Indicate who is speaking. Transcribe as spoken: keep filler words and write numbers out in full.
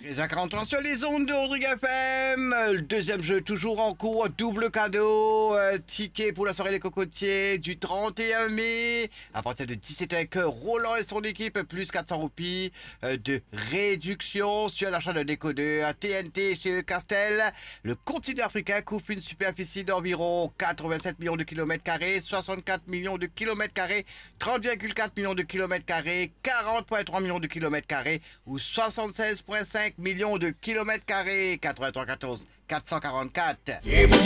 Speaker 1: treize heures quarante-trois sur les ondes de Rodrigue F M. Le deuxième jeu toujours en cours, double cadeau, euh, ticket pour la soirée des cocotiers du trente et un mai. À partir de dix-sept heures avec Roland et son équipe, plus quatre cents roupies euh, de réduction sur l'achat de décodeur T N T chez Castel. Le continent africain couvre une superficie d'environ quatre-vingt-sept millions de kilomètres carrés, soixante-quatre millions de kilomètres carrés, trente virgule quatre millions de kilomètres carrés, quarante virgule trois millions de kilomètres carrés ou soixante-seize virgule cinq millions de kilomètres carrés. Quatre-vingt-trois quatorze quatre cent quarante-quatre.